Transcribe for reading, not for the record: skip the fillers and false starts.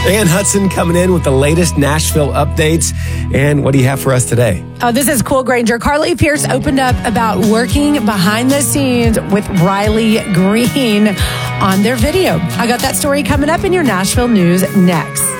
Ann Hudson coming in with the latest Nashville updates. And what do you have for us today? Oh, this is cool, Granger. Carly Pierce opened up about working behind the scenes with Riley Green on their video. I got that story coming up in your Nashville news next.